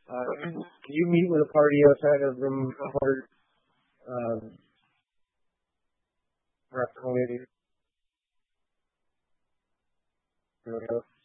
Do you meet with a party outside of the heart rep committee?